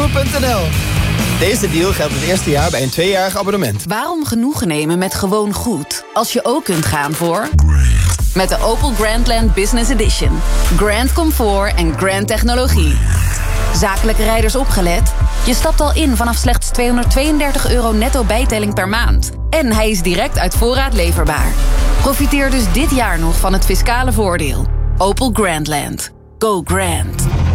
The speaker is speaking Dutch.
Opel.nl. Deze deal geldt het eerste jaar bij een 2-jarig abonnement. Waarom genoegen nemen met gewoon goed, als je ook kunt gaan voor... Met de Opel Grandland Business Edition. Grand comfort en grand technologie. Zakelijke rijders opgelet? Je stapt al in vanaf slechts €232 netto bijtelling per maand. En hij is direct uit voorraad leverbaar. Profiteer dus dit jaar nog van het fiscale voordeel. Opel Grandland. Go grand.